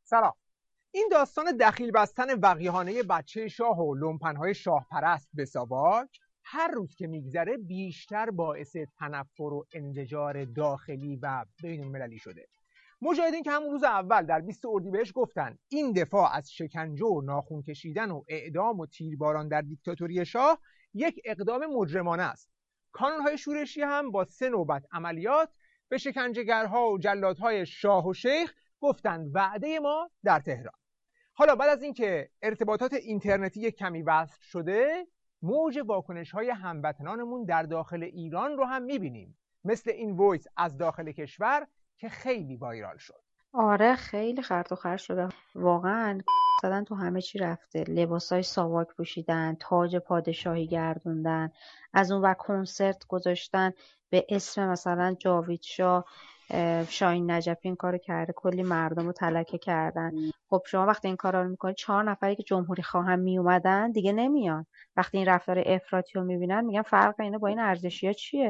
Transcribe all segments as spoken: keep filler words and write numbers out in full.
سلام. این داستان دخیل بستن وقیحانه بچه شاه و لومپنهای شاه پرست به ساواک هر روز که میگذره بیشتر باعث تنفر و انزجار داخلی و بین المللی شده. مجاهدین که همون روز اول در بیست اردیبهشت گفتن این دفاع از شکنجه و ناخون کشیدن و اعدام و تیرباران در دیکتاتوری شاه یک اقدام مجرمانه است. کانونهای شورشی هم با سه نوبت عملیات به شکنجهگرها و جلادهای شاه و شیخ گفتند وعده ما در تهران. حالا بعد از اینکه ارتباطات اینترنتی کمی وصل شده، موج واکنش‌های هموطنانمون در داخل ایران رو هم می‌بینیم، مثل این وایس از داخل کشور که خیلی وایرال شد. آره خیلی خرد و خرد شده واقعا. زدن تو همه چی رفته، لباسای ساواک پوشیدن، تاج پادشاهی گردوندن، از اون وقت کنسرت گذاشتن به اسم مثلا جاوید شاه، شاهین نجفی این کارو کرده، کلی مردم رو تلکه کردن. خب شما وقتی این کارا رو میکنید، چهار نفری که جمهوری خواهم میومدن دیگه نمیان. وقتی این رفتار افراطی رو میبینن میگن فرق اینه با این ارزشی‌ها چیه؟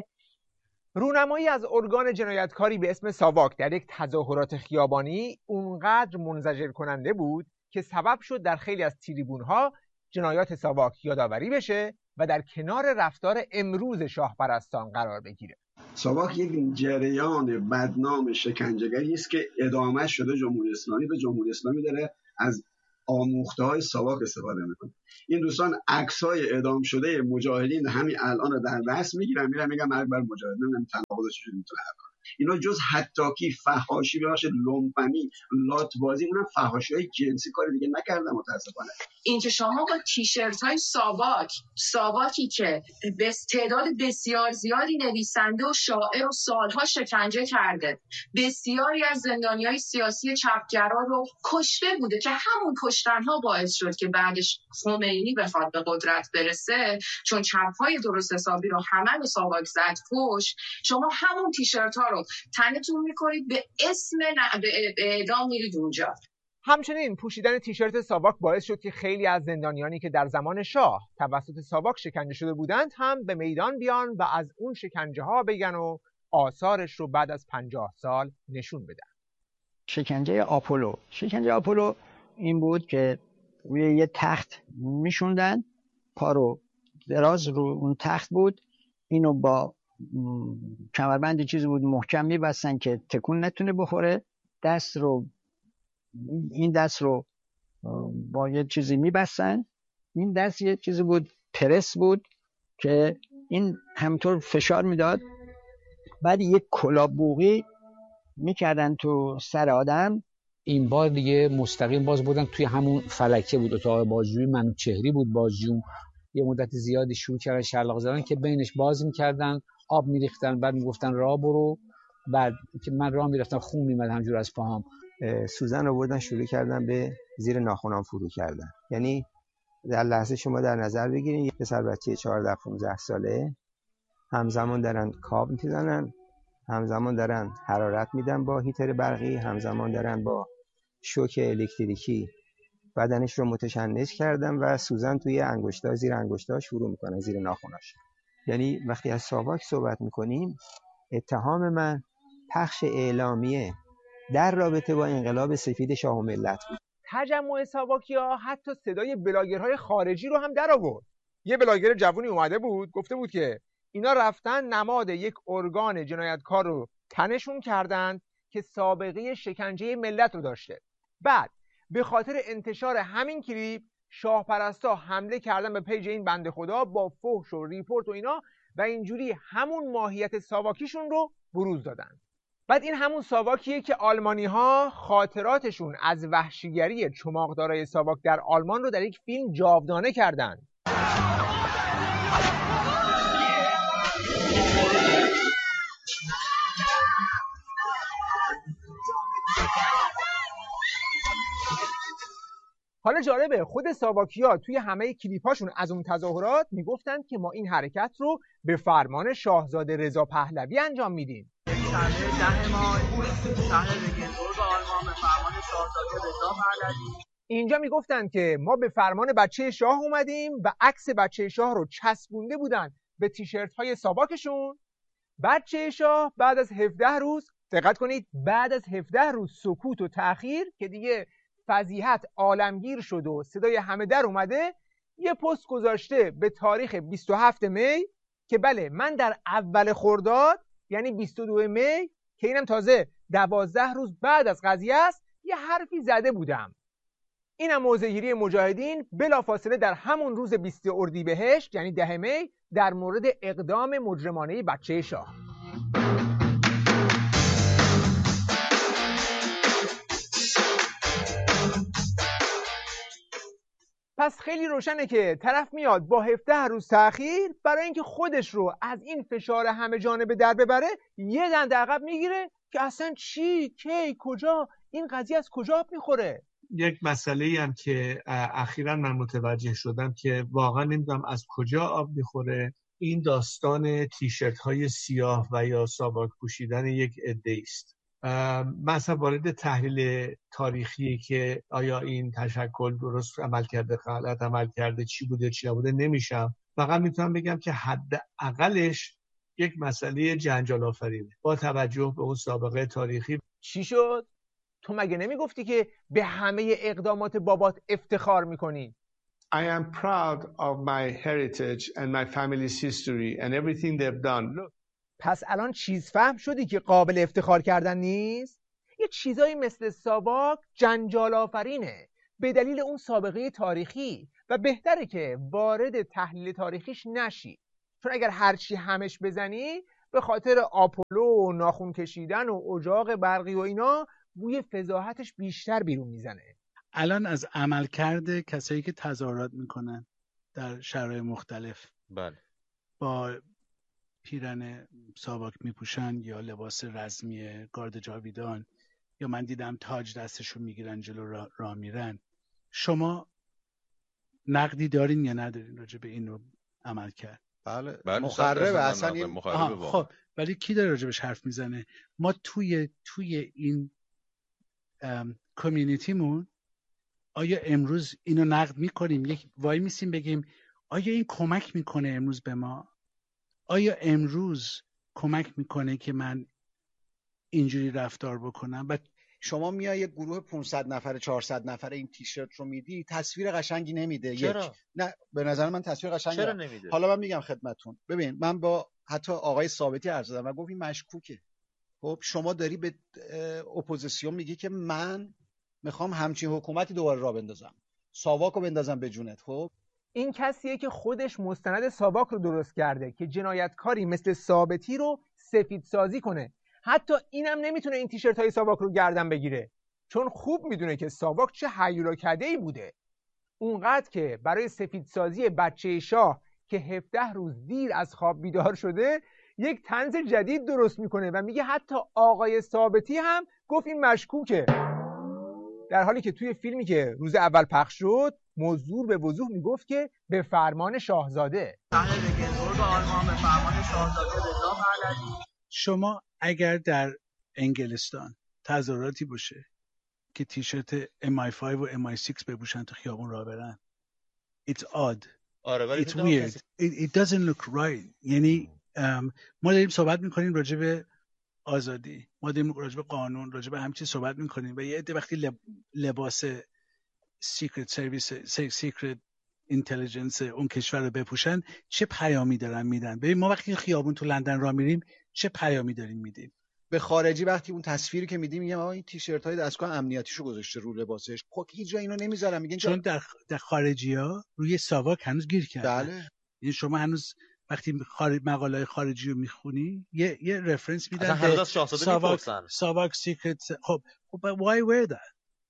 رونمایی از ارگان جنایتکاری به اسم ساواک در یک تظاهرات خیابانی اونقدر منزجر کننده بود که سبب شد در خیلی از تریبون‌ها جنایات ساواک یادآوری بشه و در کنار رفتار امروز شاه پرستان قرار بگیره. ساواک یک جریان بدنام شکنجهگری است که ادامه شده. جمهوری اسلامی به جمهوری اسلامی داره از آموخته‌های ساواک استفاده میکنه. این دوستان عکس‌های اعدام شده مجاهدین همین الان رو در دست میگیرن، میرن میگن مرگ بر مجاهد، نمیدونم تناقضش چجوری میتونه حل کنه. اینا جز حتاکی، فحاشی، ببخشید لومپنی، لاتبازی، اونم فحاشی‌های جنسی کار دیگه نکردن متاسفانه. این که شما با تیشرت‌های ساواک، ساواکی که به تعداد بسیار زیادی نویسنده و شاعر و سالها شکنجه کرده، بسیاری از زندانیای سیاسی چپگرا رو کشته بوده که همون کشتنها باعث شد که بعدش خمینی بخواد به قدرت برسه، چون چپ‌های درست حسابی رو همه به ساواک زد کش. شما همون تیشرت‌ها رو تنتون می‌کنید به اسم ن... به اعدام میرید اونجا. همچنین پوشیدن تیشرت ساواک باعث شد که خیلی از زندانیانی که در زمان شاه توسط ساواک شکنجه شده بودند هم به میدان بیان و از اون شکنجه ها بگن و آثارش رو بعد از پنجاه سال نشون بدن. شکنجه آپولو شکنجه آپولو این بود که روی یه تخت میشوندن، پا رو دراز رو اون تخت بود، اینو با کمربند چیزی بود محکم میبستن که تکون نتونه بخوره، دست رو این دست رو با یه چیزی میبستن، این دست یه چیزی بود پرس بود که این همینطور فشار میداد، بعد یک کلابوغی میکردن تو سر آدم. این بار دیگه مستقیم باز بودن توی همون فلکه بود، اتاق بازجویی منوچهری بود بازجوم. یه مدت زیادی شروع کردن شلاق زدن که بینش باز میکردن، آب میریختن، بعد میگفتن راه برو، بعد که من راه میرفتم خون میمد همجور از پاهام. سوزن آوردن شروع کردن به زیر ناخنام فرو کردن. یعنی در لحظه شما در نظر بگیرین یه پسر بچه چهارده پانزده ساله همزمان دارن کاب میزنن، همزمان دارن حرارت میدن با هیتر برقی، همزمان دارن با شوک الکتریکی بدنش رو متشنج کردن و سوزن توی انگشتا، زیر انگشتاش فرو میکنن، زیر ناخناش. یعنی وقتی از ساواک صحبت میکنیم، اتهام من پخش اعلامیه در رابطه با انقلاب سفید شاه و ملت بود. تجمع ساواکیا حتی صدای بلاگرهای خارجی رو هم در آورد. یه بلاگر جوونی اومده بود گفته بود که اینا رفتن نماد یک ارگان جنایتکار رو تنشون کردند که سابقه شکنجه ملت رو داشته. بعد به خاطر انتشار همین کلیپ شاه پرستا حمله کردن به پیج این بنده خدا با فحش و ریپورت و اینا و اینجوری همون ماهیت ساواکیشون رو بروز دادن. بعد این همون ساواکیه که آلمانی ها خاطراتشون از وحشیگری چماقدارای ساواک در آلمان رو در یک فیلم جاودانه کردن. حالا جالبه خود ساواکیا توی همه کلیپاشون از اون تظاهرات میگفتند که ما این حرکت رو به فرمان شاهزاده رضا پهلوی انجام میدیم. شنبه ده ماه شهر رگنبورگ آلمان به فرمان شاهزاده رضا پهلوی. اینجا میگفتن که ما به فرمان بچه شاه اومدیم و عکس بچه شاه رو چسبونده بودن به تیشرت های ساواکشون. بچه شاه بعد از هفده روز، دقت کنید، بعد از هفده روز سکوت و تأخیر که دیگه فضیحت عالمگیر شد و صدای همه در اومده، یه پست گذاشته به تاریخ بیست و هفتم می که بله من در اول خرداد یعنی بیست و دوم می که اینم تازه دوازده روز بعد از قضیه است یه حرفی زده بودم. اینم موضع‌گیری مجاهدین بلافاصله در همون روز بیست اردیبهشت یعنی ده می در مورد اقدام مجرمانه بچه شاه. پس خیلی روشنه که طرف میاد با هفده روز تأخیر برای اینکه خودش رو از این فشار همه جانبه در ببره یه دنده عقب میگیره که اصلا چی، کی، کجا، این قضیه از کجا آب میخوره. یک مسئله‌ای هم که اخیراً من متوجه شدم که واقعا نمیدونم از کجا آب میخوره، این داستان تیشرت های سیاه و یا ساواک پوشیدن یک عده است. مثلا وارد تحلیل تاریخی که آیا این تشکل درست عمل کرده، غلط عمل کرده، چی بوده چی نبوده نمیشم. فقط میتونم بگم که حداقلش یک مسئله جنجال آفرینه با توجه به اون سابقه تاریخی. چی شد؟ تو مگه نمیگفتی که به همه اقدامات بابات افتخار میکنی؟ I am proud of my heritage and my family's history and everything they've done. Look. پس الان چیز فهم شدی که قابل افتخار کردن نیست؟ یه چیزایی مثل ساواک جنجال آفرینه به دلیل اون سابقه تاریخی و بهتره که وارد تحلیل تاریخیش نشی، چون اگر هرچی همش بزنی به خاطر آپولو و ناخون کشیدن و اجاق برقی و اینا بوی فضاحتش بیشتر بیرون میزنه. الان از عملکرد کسایی که تظاهرات میکنن در شرایط مختلف بله با پیرن ساواک میپوشن یا لباس رزمی گارد جاویدان یا من دیدم تاج دستشون میگیرن جلو را, را میرن، شما نقدی دارین یا ندارین راجع به این رو عمل کرد؟ بله, بله مخربه اصلا این مخربه. خب ولی کی داره راجبش حرف میزنه؟ ما توی توی این کامیونیتیمون آیا امروز اینو نقد میکنیم؟ یک وای میسیم بگیم آیا این کمک میکنه امروز به ما؟ آیا امروز کمک میکنه که من اینجوری رفتار بکنم؟ و شما میای یک گروه پانصد نفر چهارصد نفر این تیشرت رو میدی، تصویر قشنگی نمیده. چرا؟ یک نه به نظر من تصویر قشنگی چرا نمیده؟ حالا من میگم خدمتتون، ببین من با حتی آقای ثابتی عرض دادم و گفت این مشکوکه. خب شما داری به اپوزیسیون میگی که من میخوام همچین حکومتی دوباره راه بندازم، ساواک رو بندازم به جونت. خب این کسیه که خودش مستند ساواک رو درست کرده که جنایتکاری مثل ثابتی رو سفید سازی کنه. حتی اینم نمیتونه این تیشرت های ساواک رو گردن بگیره، چون خوب میدونه که ساواک چه هیولاکده‌ای بوده. اونقدر که برای سفید سازی بچه شاه که هفده روز دیر از خواب بیدار شده یک طنز جدید درست میکنه و میگه حتی آقای ثابتی هم گفت این مشکوکه، در حالی که توی فیلمی که روز اول پخش شد موضوع به وضوح میگفت که به فرمان شاهزاده. صحنه وگنبورگ آلمان به فرمان شاهزاده رضا پهلوی. شما اگر در انگلستان تظاهراتی باشه که تیشرت ام آی پنج و ام آی شش بپوشن تو خیابون راه برن، it's odd. آره ولی it's weird. It, it doesn't look right. یعنی ما داریم صحبت میکنیم راجع به آزادی، ما داریم راجع به قانون، راجع به همین چیز صحبت میکنیم و یه عده وقتی لب... لباس سیکرت سرویس سیکرت اینتلیجنس اون کشور رو بپوشن چه پیامی دارن میدن؟ ببین ما وقتی خیابون تو لندن راه میریم چه پیامی داریم میدیم؟ به خارجی وقتی اون تصویری که میدیم میگم آقا این تیشرت های دستگاه امنیتیشو گذاشته رو لباسش، خب هیچ جا اینو نمیذارن. میگن چون در در خارجی‌ها روی ساواک هنوز گیر کردن. بله. یعنی شما هنوز وقتی خارج مقاله خارجی رو میخونی یه یه رفرنس میدن اصلا هنوز از شاهزاده میپرسن ساواک سیکرت. خب خب why wear that؟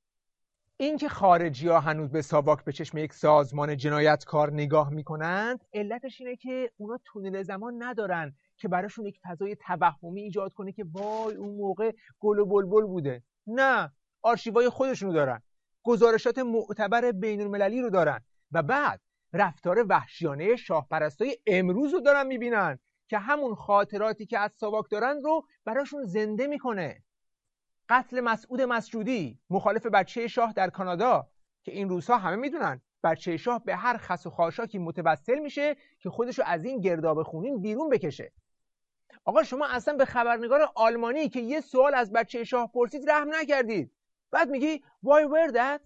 این که خارجی ها هنوز به ساواک به چشم یک سازمان جنایتکار نگاه میکنند علتش اینه که اونا تونل زمان ندارن که براشون یک فضای توهمی ایجاد کنه که وای اون موقع گل و بلبل بوده. نه، آرشیوهای خودشونو دارن، گزارشات معتبر بین المللی رو دارن و بعد رفتار وحشیانه شاه پرستای امروز رو دارن میبینن که همون خاطراتی که از ساواک دارن رو براشون زنده میکنه. قتل مسعود مسجودی مخالف بچه شاه در کانادا که این روزها همه میدونن بچه شاه به هر خس و خاشاکی متوسل میشه که خودشو از این گرداب خونین بیرون بکشه. آقا شما اصلا به خبرنگار آلمانی که یه سوال از بچه شاه پرسید رحم نکردید، بعد میگی why wear that؟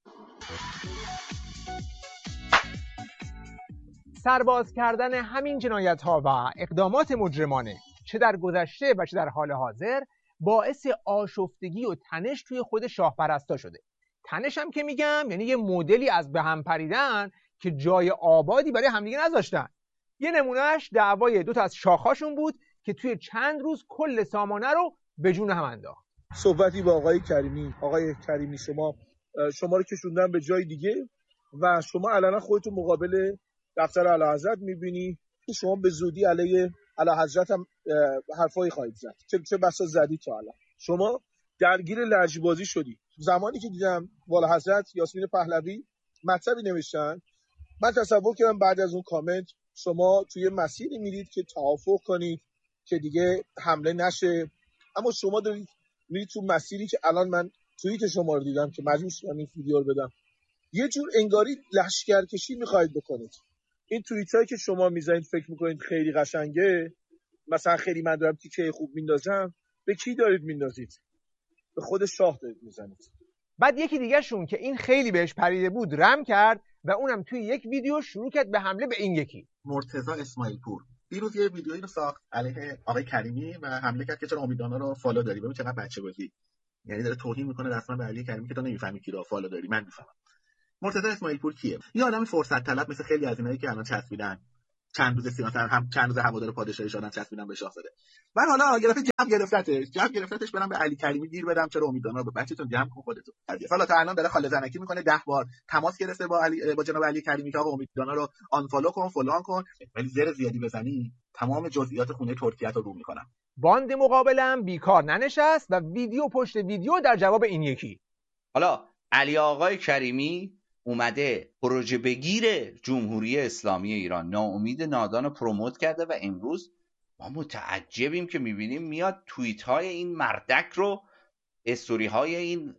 سرباز کردن همین جنایت ها و اقدامات مجرمانه چه در گذشته و چه در حال حاضر باعث آشفتگی و تنش توی خود شاه پرستا شده. تنش هم که میگم یعنی یه مدلی از به هم پریدن که جای آبادی برای همدیگه نذاشتن. یه نمونهش دعوای دو تا از شاخهاشون بود که توی چند روز کل سامانه رو به جون هم انداخت. صحبتی با آقای کریمی. آقای کریمی شما شما رو کشوندن به جای دیگه و شما علنا خودتون مقابل دفتر اعلیحضرت میبینی که شما به زودی علیه اعلیحضرت هم حرفایی خواهید زد. چه چه بسا زدی تا الان. شما درگیر لجبازی شدی. زمانی که دیدم والا حضرت یاسمین پهلوی مطلبی نوشتن، من تصور کردم بعد از اون کامنت شما توی مسیری میرید که توافق کنید که دیگه حمله نشه، اما شما دارید میرید تو مسیری که الان من توییت شما رو دیدم که مجبور شدم این ویدیو رو بدم. یه جور انگاری لشکرکشی میخواید بکنید. این توییتایی که شما میزنید فکر میکنید خیلی قشنگه، مثلا خیلی من دارم تیکه خوب میندازم، به کی دارید میندازید؟ به خود شاه دارید میزنید. بعد یکی دیگه شون که این خیلی بهش پریده بود رم کرد و اونم توی یک ویدیو شروع کرد به حمله به این یکی. مرتضی اسماعیل پور دیروز یه ویدیویی رو ساخت علیه آقای کریمی و حمله کرد که چرا امیدوارا رو فالو داری. ببین چقدر بچه بازی، یعنی داره توهین میکنه رسما به علی کریمی که تو نمیفهمی کی رو فالو داری. من میفهمم. مرتضی اسماعیل پور کیه؟ یه آدم فرصت طلب مثل خیلی از اینایی که الان چسبیدن چند روز سیاست هم چند روز هوادار پادشاهی شدن چسبیدن به شاهزاده. من حالا گرفت جمع گرفتتش جمع گرفتتش برام به علی کریمی گیر بدم چرا امیدوارا رو به بچه‌تون جمع کن خودتون. حالا تا الان داره خاله زنکی میکنه، ده بار تماس گرفته با علی با جناب علی کریمی که آقا امیدوارا رو آنفالو کن فلان کن، ولی زر زیادی بزنی تمام جزئیات خونه ترکیه رو رو میکنم. باند مقابلم بیکار ننشست و ویدیو پشت ویدیو در جواب این یکی. حالا علی آقای کریمی اومده پروژه بگیر جمهوری اسلامی ایران، ناامید نادان رو پروموت کرده و امروز ما متعجبیم که میبینیم میاد توییت های این مردک رو، استوری های این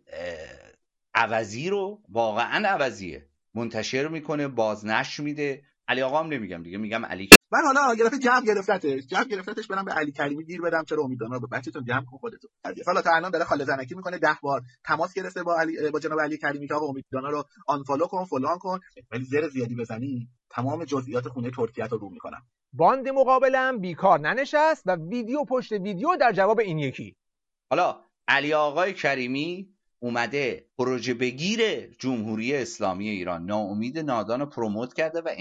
عوضی رو، واقعا عوضیه، منتشر میکنه، بازنشر میده. علی آقا هم نمیگم دیگه، میگم علی. من حالا گرفت جمع گرفتتش جمع گرفتتش برام به علی کریمی گیر بدم چرا امیدوارا رو به بچه‌تون جمع کن خودتون. حالا تا الان داره خاله زنکی میکنه، ده بار تماس گرفته با علی با جناب علی کریمی که آقا امیدوارا رو آنفالو کن فلان کن، ولی زر زیادی بزنی تمام جزئیات خونه ترکیه رو رو میکنم. باند مقابلم بیکار ننشست و ویدیو پشت ویدیو در جواب این یکی. حالا علی آقای کریمی اومده پروژه بگیر جمهوری اسلامی ایران، ناامید نادان رو پروموت کرده و